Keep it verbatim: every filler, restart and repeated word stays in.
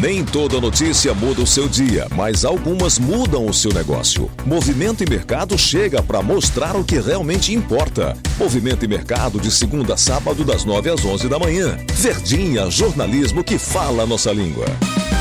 Nem toda notícia muda o seu dia, mas algumas mudam o seu negócio. Movimento e Mercado chega para mostrar o que realmente importa. Movimento e Mercado de segunda a sábado das nove às onze da manhã. Verdinha, jornalismo que fala a nossa língua.